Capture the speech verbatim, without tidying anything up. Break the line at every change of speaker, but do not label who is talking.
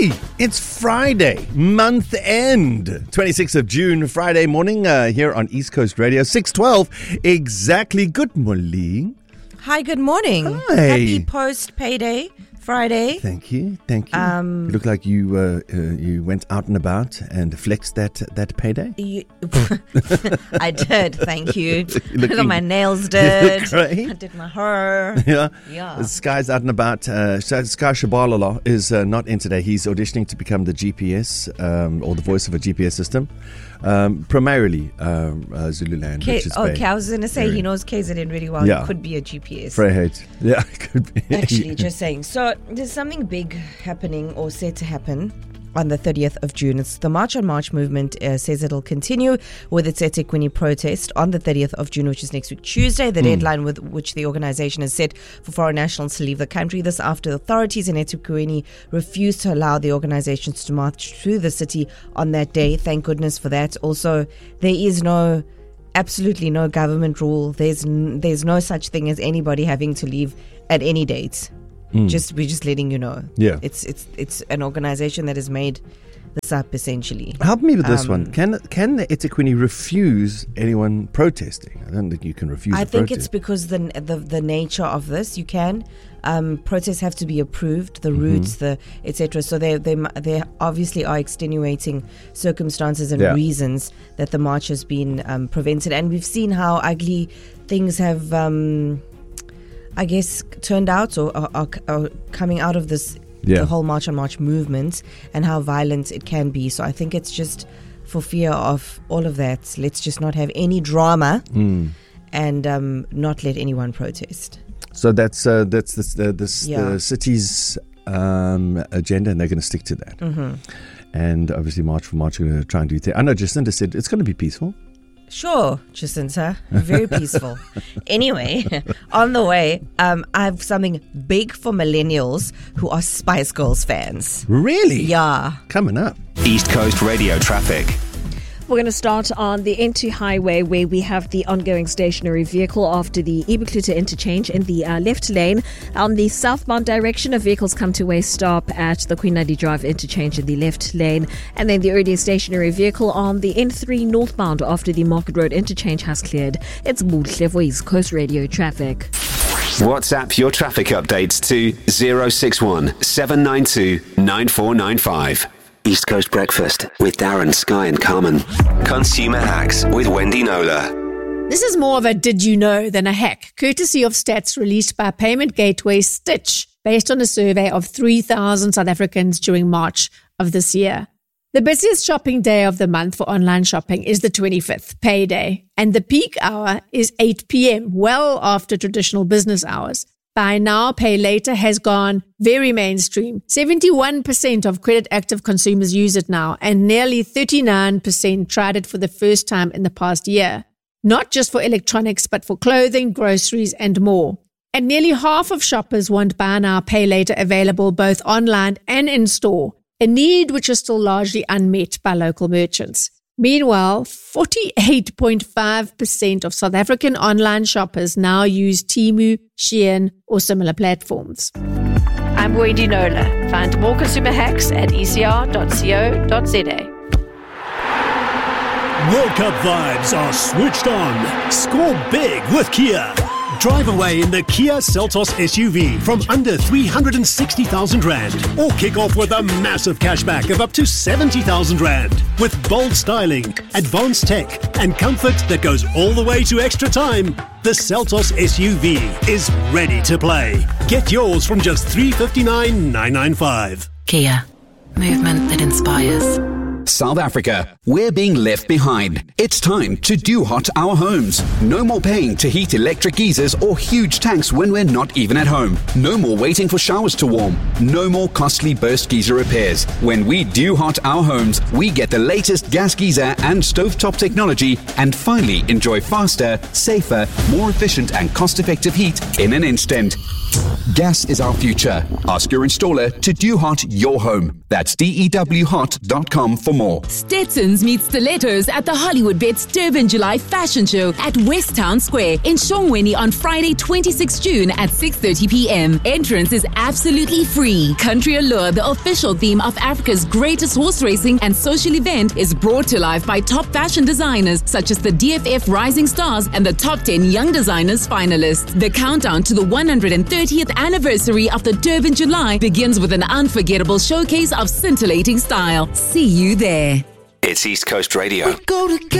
Hey, it's Friday, month end, twenty-sixth of June, Friday morning uh, here on East Coast Radio, six twelve exactly. Good morning.
Hi, good morning.
Hi.
Happy post-payday Friday.
Thank you, thank you.
Um,
you look like you uh, uh, you went out and about and flexed that that payday.
You, I did, thank you.
Looking-
I got my nails
You
did.
look great.
I did my hair.
Yeah,
Yeah.
The Sky's out and about. Uh, Sky Shabalala is uh, not in today. He's auditioning to become the G P S um, or the voice of a G P S system, um, primarily um, uh, Zululand.
K-
Richards
oh,
Bay
okay, I was going to say
area.
he knows K Z N really well.
Yeah.
He could be a G P S.
Vryheid. Yeah, it could be.
Actually, just saying. So there's something big happening or set to happen on the thirtieth of June. It's the March on March movement uh, says it'll continue with its eThekwini protest on the thirtieth of June, which is next week Tuesday, the mm. deadline with which the organization has set for foreign nationals to leave the country. This after authorities in eThekwini refused to allow the organizations to march through the city on that day. Thank goodness for that. Also, there is no absolutely no government rule. There's n- there's no such thing as anybody having to leave at any date. Mm. Just we're just letting you know.
Yeah,
it's it's it's an organization that has made this up essentially.
Help me with this
um,
one. Can can the eThekwini refuse anyone protesting? I don't think you can refuse.
I
a
think
protest.
it's because the the the nature of this. You can um, protests have to be approved, the
Mm-hmm.
routes, the et cetera. So they they they obviously are extenuating circumstances and
Yeah.
reasons that the march has been um, prevented. And we've seen how ugly things have. Um, I guess turned out or are, are, are coming out of this
Yeah.
the whole March on March movement and how violent it can be. So I think it's just for fear of all of that. Let's just not have any drama
Mm.
and um, not let anyone protest.
So that's uh, that's the the, the,
Yeah.
the city's um, agenda, and they're going to stick to that.
Mm-hmm.
And obviously, March for March, we're going to try and do it. I know Jacinda said it's going to be peaceful.
Sure, Jacinta. Very peaceful. Anyway, on the way, um, I have something big for millennials who are Spice Girls fans.
Really?
Yeah.
Coming up.
East Coast Radio traffic.
We're going to start on the N two highway where we have the ongoing stationary vehicle after the Ibukluta interchange in the uh, left lane. On the southbound direction, of vehicles come to a stop at the Queen Nadi Drive interchange in the left lane. And then the earlier stationary vehicle on the N three northbound after the Market Road interchange has cleared. It's Buhle for East Coast Radio traffic.
WhatsApp your traffic updates to zero six one seven nine two nine four nine five. East Coast Breakfast with Darren, Sky and Carmen. Consumer Hacks with Wendy Nola.
This is more of a did you know than a hack, courtesy of stats released by payment gateway Stitch, based on a survey of three thousand South Africans during March of this year. The busiest shopping day of the month for online shopping is the twenty-fifth, payday, and the peak hour is eight p.m., well after traditional business hours. Buy now, pay later has gone very mainstream. seventy-one percent of credit active consumers use it now, and nearly thirty-nine percent tried it for the first time in the past year. Not just for electronics, but for clothing, groceries, and more. And nearly half of shoppers want buy now, pay later available both online and in store, a need which is still largely unmet by local merchants. Meanwhile, forty-eight point five percent of South African online shoppers now use Temu, Shein, or similar platforms. I'm Wendy Nola. Find more consumer hacks at e c r dot co dot z a.
World Cup vibes are switched on. Score big with Kia. Drive away in the Kia Seltos S U V from under three hundred sixty thousand rand. Or kick off with a massive cashback of up to seventy thousand rand. With bold styling, advanced tech, and comfort that goes all the way to extra time, the Seltos S U V is ready to play. Get yours from just three hundred fifty-nine thousand nine hundred ninety-five.
Kia. Movement that inspires.
South Africa, we're being left behind. It's time to do hot our homes. No more paying to heat electric geysers or huge tanks when we're not even at home. No more waiting for showers to warm. No more costly burst geyser repairs. When we do hot our homes, we get the latest gas geyser and stovetop technology and finally enjoy faster, safer, more efficient and cost-effective heat in an instant. Gas is our future. Ask your installer to do hot your home. That's D E W hot dot com for more. more.
Stetsons meets Stilettos at the Hollywood Bets Durban July Fashion Show at West Town Square in Shongweni on Friday, twenty-sixth June at six thirty p.m. Entrance is absolutely free. Country Allure, the official theme of Africa's greatest horse racing and social event, is brought to life by top fashion designers such as the D F F Rising Stars and the top ten Young Designers finalists. The countdown to the one hundred thirtieth anniversary of the Durban July begins with an unforgettable showcase of scintillating style. See you there.
It's East Coast Radio.